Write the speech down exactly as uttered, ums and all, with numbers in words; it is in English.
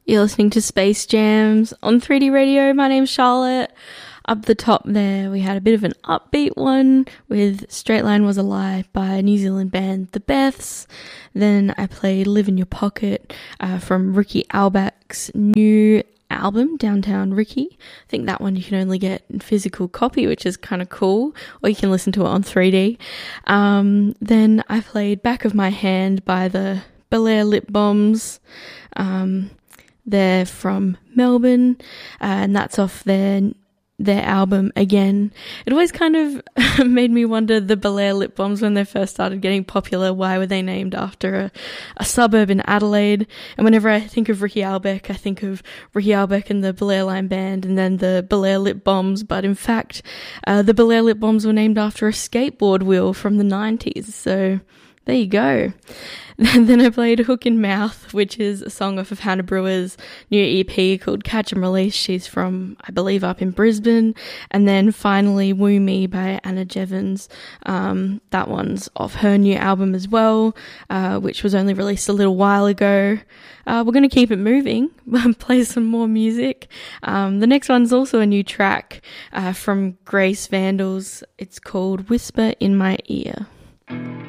You're listening to Space Jams on three D Radio. My name's Charlotte. Up the top there, we had a bit of an upbeat one with Straight Line Was a Lie by New Zealand band The Beths. Then I played Live in Your Pocket uh, from Ricky Albeck's new album, Downtown Ricky. I think that one you can only get in physical copy, which is kind of cool, or you can listen to it on three D. Um, then I played Back of My Hand by the Bel Air Lip Bombs. Um, they're from Melbourne, uh, and that's off their their album Again. It always kind of made me wonder, the Bel Air Lip Bombs, when they first started getting popular, why were they named after a, a suburb in Adelaide? And whenever I think of Ricky Albeck, I think of Ricky Albeck and the Bel Air Line Band and then the Bel Air Lip Bombs, but in fact uh, the Bel Air Lip Bombs were named after a skateboard wheel from the nineties, so there you go. Then I played Hook in Mouth, which is a song off of Hannah Brewer's new E P called Catch and Release. She's from, I believe, up in Brisbane. And then finally Woo Me by Anna Jevons. Um, that one's off her new album as well, uh, which was only released a little while ago. Uh, we're going to keep it moving, play some more music. Um, the next one's also a new track uh, from Grace Vandals. It's called Whisper in My Ear.